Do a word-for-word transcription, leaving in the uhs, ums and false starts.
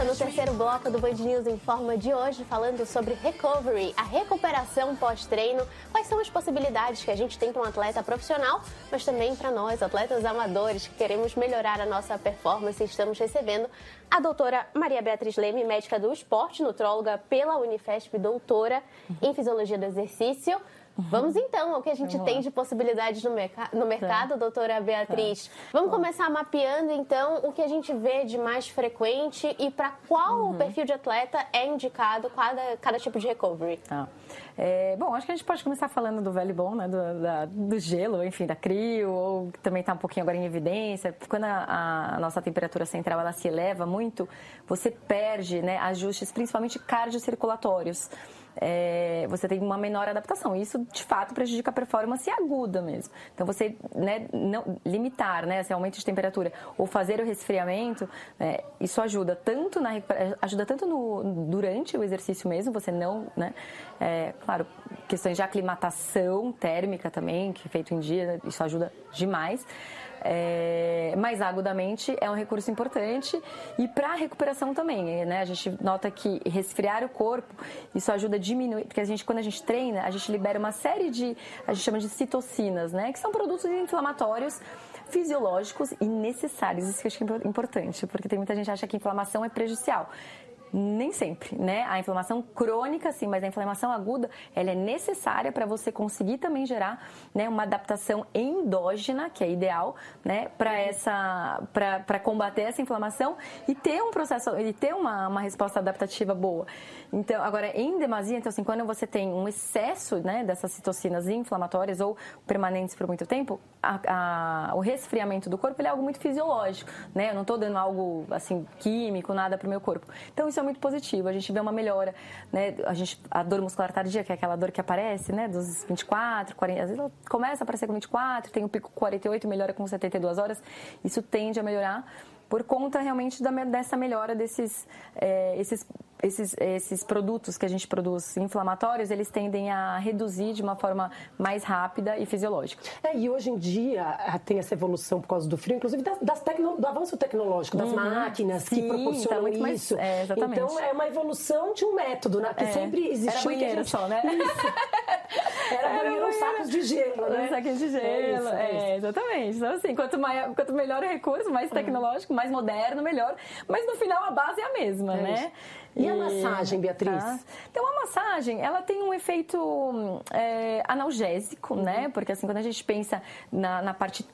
no terceiro bloco do Band News Informa de hoje, falando sobre recovery, a recuperação pós-treino. Quais são as possibilidades que a gente tem para um atleta profissional, mas também para nós, atletas amadores, que queremos melhorar a nossa performance. Estamos recebendo a doutora Maria Beatriz Leme, médica do esporte, nutróloga pela Unifesp, doutora em Fisiologia do Exercício. Vamos então ao que a gente Vamos tem lá. de possibilidades no, merc- no mercado, tá. doutora Beatriz. Tá. Vamos Bom. começar mapeando então o que a gente vê de mais frequente e para qual uhum. perfil de atleta é indicado cada, cada tipo de recovery. Tá. É, bom, acho que a gente pode começar falando do voleibol, né, do, da, do gelo, enfim, da crio, ou que também está um pouquinho agora em evidência. Quando a, a nossa temperatura central ela se eleva muito, você perde, né, ajustes principalmente cardiocirculatórios. É, você tem uma menor adaptação. Isso, de fato, prejudica a performance aguda mesmo. Então, você né, não, limitar né, esse aumento de temperatura ou fazer o resfriamento, né, isso ajuda tanto, na, ajuda tanto no, durante o exercício mesmo, você não... Né, é, claro, questões de aclimatação térmica também, que é feito em dia, isso ajuda demais. É, mas agudamente é um recurso importante e para a recuperação também, né? A gente nota que resfriar o corpo, isso ajuda a diminuir, porque a gente, quando a gente treina, a gente libera uma série de, a gente chama de citocinas, né? Que são produtos inflamatórios fisiológicos e necessários. Isso que eu acho que é importante, porque tem muita gente que acha que a inflamação é prejudicial. Nem sempre, né? A inflamação crônica, sim, mas a inflamação aguda, ela é necessária para você conseguir também gerar, né, uma adaptação endógena, que é ideal, né, para essa, para combater essa inflamação e ter um processo, e ter uma, uma resposta adaptativa boa. Então, agora, em demasia, então, assim, quando você tem um excesso, né, dessas citocinas inflamatórias ou permanentes por muito tempo, a, a, o resfriamento do corpo ele é algo muito fisiológico, né? Eu não estou dando algo, assim, químico, nada para o meu corpo. Então, isso é muito positivo, a gente vê uma melhora, né? A, gente, a dor muscular tardia, que é aquela dor que aparece, né? Dos vinte e quatro, quarenta, às vezes ela começa a aparecer com vinte e quatro, tem o pico quarenta e oito, melhora com setenta e duas horas, isso tende a melhorar por conta realmente da, dessa melhora desses é, esses, esses, esses produtos que a gente produz inflamatórios, eles tendem a reduzir de uma forma mais rápida e fisiológica. É, e hoje em dia tem essa evolução por causa do frio, inclusive das, das tecno, do avanço tecnológico, das uhum. máquinas Sim, que proporcionam tá muito isso. Mais, é, exatamente. Então é uma evolução de um método, né? Que é. sempre existiu. Era banheiro gente... só, né? Isso. Era, Era banheiro, uns sacos de gelo, né? Uns sacos de gelo, é, isso, é, é exatamente. Então, assim, quanto, mais, quanto melhor o recurso, mais tecnológico, mais moderno, melhor. Mas no final a base é a mesma, é né? Isso. E, e a massagem, Beatriz? Tá. Então, a massagem, ela tem um efeito é, analgésico, uhum. né? Porque, assim, quando a gente pensa na, na parte